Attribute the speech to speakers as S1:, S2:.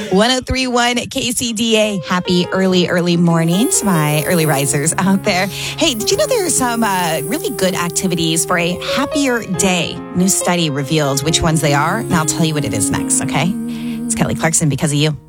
S1: 103.1 KCDA. Happy early mornings, my early risers out there. Hey, did you know there are some really good activities for a happier day? New study reveals which ones they are, and I'll tell you what it is next, okay? It's Kelly Clarkson because of you.